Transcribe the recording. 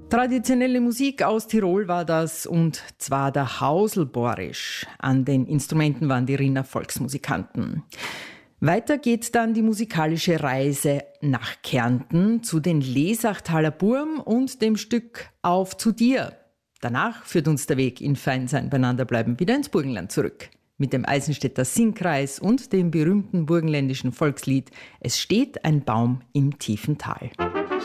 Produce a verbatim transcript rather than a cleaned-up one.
Traditionelle Musik aus Tirol war das, und zwar der Hauselborisch. An den Instrumenten waren die Rinner Volksmusikanten. Weiter geht dann die musikalische Reise nach Kärnten zu den Lesachtaler Burm und dem Stück Auf zu dir. Danach führt uns der Weg in Feinsein beieinander bleiben wieder ins Burgenland zurück. Mit dem Eisenstädter Singkreis und dem berühmten burgenländischen Volkslied Es steht ein Baum im tiefen Tal.